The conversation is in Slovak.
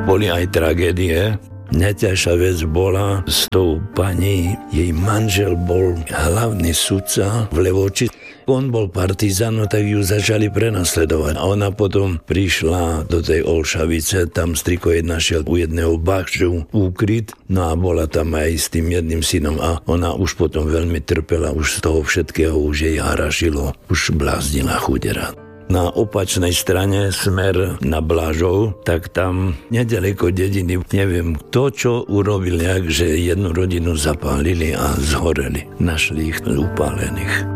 Boli aj tragédie. Najťažšia vec bola s tou pani, jej manžel bol hlavný sudca v Levoči. On bol partizán, no tak ju začali prenasledovať. A ona potom prišla do tej Olšavice, tam striko našiel u jedného Bachču úkryt, no a bola tam aj s tým jedným synom a ona už potom veľmi trpela, už z toho všetkého už jej harašilo, už bláznila chudera. Na opačnej strane smer na Blažov, tak tam nedaleko dediny, neviem kto čo urobil, že jednu rodinu zapálili a zhoreli. Našli ich upálených.